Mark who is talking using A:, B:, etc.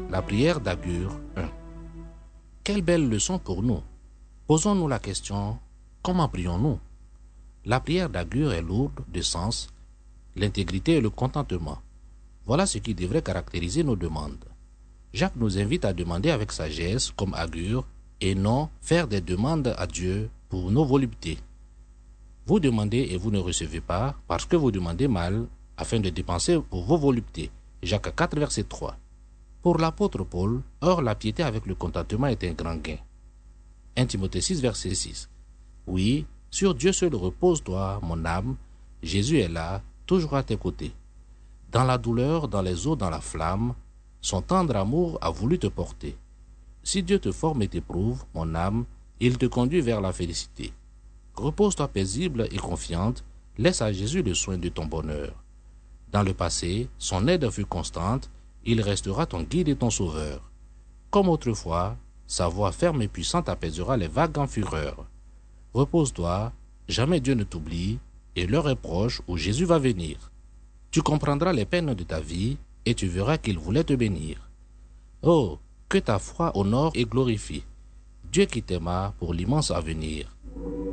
A: La prière d'Agur 1. Quelle belle leçon pour nous. Posons-nous la question, comment prions-nous? La prière d'Agur est lourde de sens, l'intégrité et le contentement. Voilà ce qui devrait caractériser nos demandes. Jacques nous invite à demander avec sagesse, comme Agur, et non faire des demandes à Dieu pour nos voluptés. Vous demandez et vous ne recevez pas parce que vous demandez mal, afin de dépenser pour vos voluptés. Jacques 4, verset 3. Pour l'apôtre Paul, or la piété avec le contentement est un grand gain. 1 Timothée 6, verset 6. Oui, sur Dieu seul repose-toi, mon âme. Jésus est là, toujours à tes côtés. Dans la douleur, dans les eaux, dans la flamme, son tendre amour a voulu te porter. Si Dieu te forme et t'éprouve, mon âme, il te conduit vers la félicité. Repose-toi paisible et confiante, laisse à Jésus le soin de ton bonheur. Dans le passé, son aide fut constante, il restera ton guide et ton sauveur. Comme autrefois, sa voix ferme et puissante apaisera les vagues en fureur. Repose-toi, jamais Dieu ne t'oublie, et l'heure est proche où Jésus va venir. Tu comprendras les peines de ta vie, et tu verras qu'il voulait te bénir. Oh, que ta foi honore et glorifie Dieu qui t'aima pour l'immense avenir.